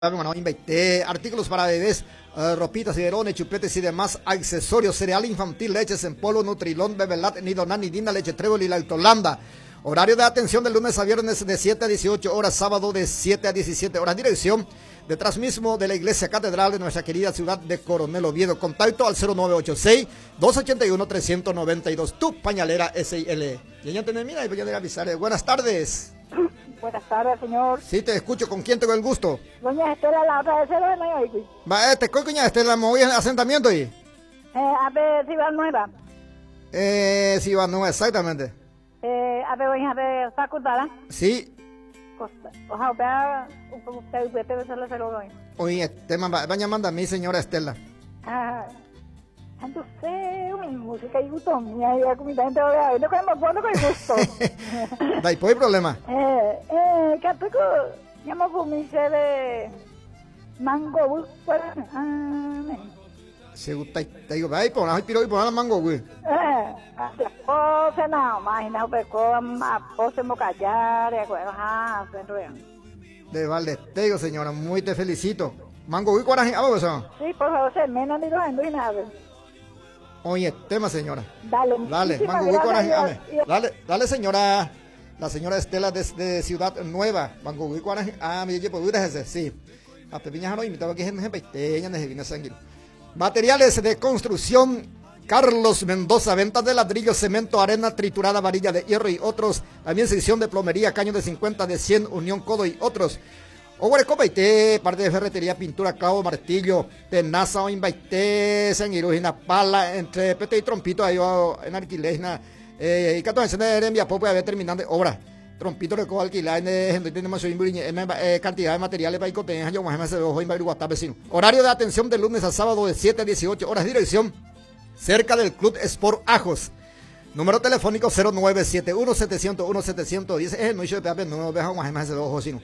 Bueno, inventé artículos para bebés, ropitas, biberones, chupetes y demás accesorios, cereal infantil, leches en polvo, Nutrilón, Bebelat, Nidonan, Nidina, leche trébol y lactolanda. Horario de atención de lunes a viernes de 7 a 18 horas, sábado de 7 a 17 horas. Dirección detrás mismo de la iglesia catedral de nuestra querida ciudad de Coronel Oviedo. Contacto al 0986-281-392. Tu pañalera SIL. Y ya tenés, mira, y voy a avisar. Buenas tardes. Buenas tardes, señor. Sí, te escucho. ¿Con quién tengo el gusto? Doña Estela, la otra vez se lo no oí. Va, coña, Estela, me voy a asentamiento ahí. A ver, si va nueva. Sí, va nueva, exactamente. A ver, voy a ver, facultad. Sí. Ojalá vea un poco usted se lo doy. Oye, va llamando a mí, señora Estela. Entonces, mi música y gusto, mi comida gente va no con gusto. Dai, ¿hay problema? Que poco llamo por mi de mango, Se gusta, te digo, ay, por ahí piro y por la mango, güey. Se no, imagina, se mo callar, de vale, te digo, señora, muy te felicito. Mango, güey, coraje, ¿a vos? Sí, por favor, se menos ni dos en nada. Oye, tema, señora. Dale, mango, güey, coraje, dale, señora. La señora Estela desde Ciudad Nueva. Mango, güey, coraje, me dice, pues, ese, sí. A Pepiña Jaro, invitaba que gente peiteña, de Vina Sanguino. Materiales de construcción, Carlos Mendoza, ventas de ladrillo, cemento, arena triturada, varilla de hierro y otros. También sección de plomería, caño de 50, de 100, unión, codo y otros. Oguare copaité, parte de ferretería, pintura, clavo, martillo, tenaza, o invaité, sanguirujina, pala, entre pete y trompito, ahí en alquiler, y que entonces en mi apoyo a ver terminando obra. Trompito de cojo alquilar cantidad de materiales para ir yo más vecino. Horario de atención de lunes a sábado de 7 a 18 horas. Dirección cerca del Club Sport Ajos. Número telefónico 0971-701-710. No hizo de pepe, no deja más de dos sino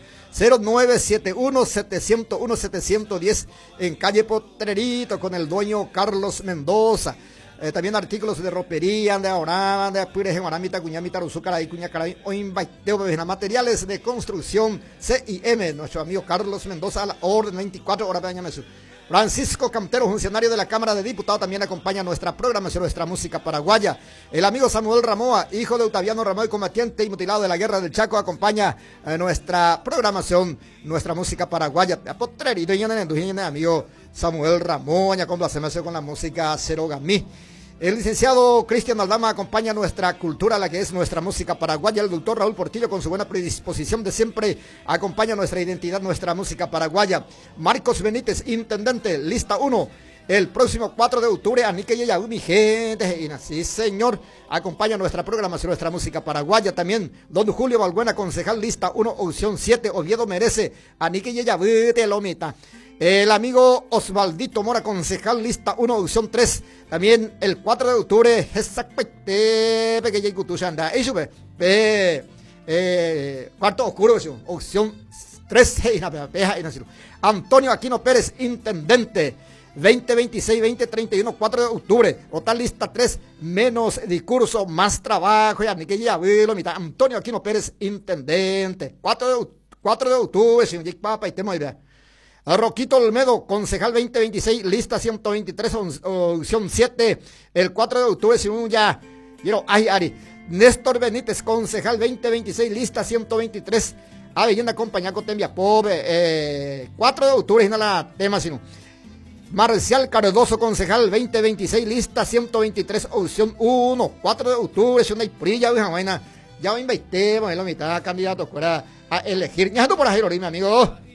0971-701-710 en calle Potrerito con el dueño Carlos Mendoza. También artículos de ropería, de ahora, de apures, guaramita, cuñamita, ruzucaray, cuñacaray, o invaiteo, materiales de construcción, CIM, nuestro amigo Carlos Mendoza, a la orden 24 horas de año. Francisco Cantero, funcionario de la Cámara de Diputados, también acompaña nuestra programación, nuestra música paraguaya. El amigo Samuel Ramoa, hijo de Octaviano Ramoa, combatiente y mutilado de la Guerra del Chaco, acompaña nuestra programación, nuestra música paraguaya. Potrerito y amigo Samuel Ramoa, cuando hacemos con la música Cero Gamí. El licenciado Cristian Aldama acompaña nuestra cultura, la que es nuestra música paraguaya. El doctor Raúl Portillo, con su buena predisposición de siempre, acompaña nuestra identidad, nuestra música paraguaya. Marcos Benítez, intendente, lista 1. El próximo 4 de octubre, Anique Yeyaú, mi gente, sí señor, acompaña nuestra programación, nuestra música paraguaya. También don Julio Balbuena, concejal, lista 1, opción 7, Oviedo merece, Anique Yeyaú, te lo mita. El amigo Osvaldito Mora, concejal, lista 1, opción 3. También el 4 de octubre, cuarto oscuro, opción 3. Antonio Aquino Pérez, intendente, 2026, 2031, 4 de octubre. Total lista 3, menos discurso, más trabajo. Antonio Aquino Pérez, intendente, 4 de octubre, señor Papa, y tema idea. Roquito Olmedo, concejal 2026, lista 123, opción 7, el 4 de octubre, según ya, Ari. Néstor Benítez, concejal 2026, lista 123, Avellana Compañaco Tembia Pobre, 4 de octubre, y no la tema, sino. Marcial Cardoso, concejal 2026, lista 123, opción 1, 4 de octubre, es una prilla, ya invité, la mitad candidatos fuera a elegir. Ya por ahí, mi amigo.